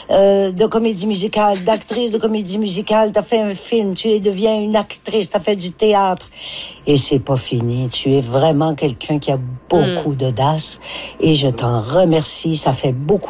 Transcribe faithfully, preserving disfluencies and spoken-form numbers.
euh, de comédie musicale, d'actrice de comédie musicale, t'as fait un film, tu es deviens une actrice, t'as fait du théâtre. Et c'est pas fini. Tu es vraiment quelqu'un qui a beaucoup mm. d'audace et je t'en remercie. Ça fait beaucoup